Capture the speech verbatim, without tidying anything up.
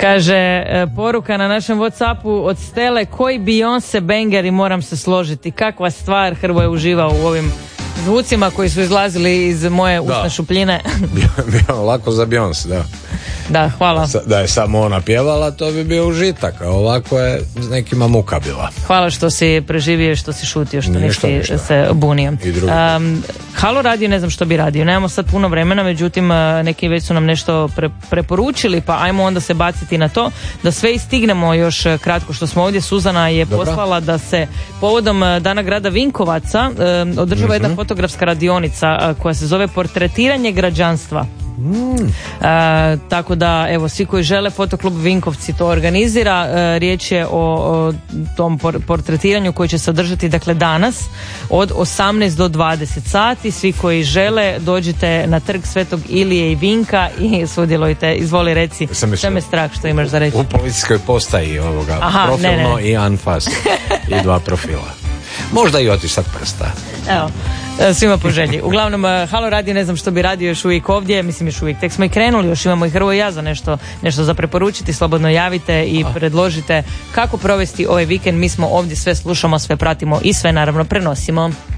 Kaže, e, poruka na našem Whatsappu od Stele, koji Beyoncé banger i moram se složiti. Kakva stvar, Hrvoje uživao u ovim zvucima koji su izlazili iz moje usne šupljine. Bio lako za Beyoncé, da. Da, hvala. Da je samo ona pjevala, to bi bio užitak, a ovako je s nekima muka bila. Hvala što si preživio, što si šutio, što ništa, nisi ništa. se bunio. Um, Halo radio, ne znam što bi radio, nemamo sad puno vremena, međutim neki već su nam nešto pre, preporučili, pa ajmo onda se baciti na to, da sve istignemo još kratko što smo ovdje. Suzana je Dobra. poslala da se povodom Dana grada Vinkovaca um, održava mm-hmm. jedna fotografska radionica uh, koja se zove Portretiranje građanstva. Mm. E, tako da evo, svi koji žele, Fotoklub Vinkovci to organizira. E, riječ je o, o tom por- portretiranju koji će se održati dakle danas od osamnaest do dvadeset sati. Svi koji žele, dođite na trg Svetog Ilije i Vinka i sudjelujte. Izvoli, reci, sve me strah što imaš za reći. U policijskoj postaji ovoga. Aha, profilno ne, ne. I anfas i dva profila. Možda i otisak prsta. Evo, svima po želji. Uglavnom, Halo radio, ne znam što bi radio još uvijek ovdje, mislim još uvijek, tek smo i krenuli, još imamo i Hrvoje i ja za nešto, nešto za preporučiti, slobodno javite i predložite kako provesti ovaj vikend. Mi smo ovdje, sve slušamo, sve pratimo i sve naravno prenosimo.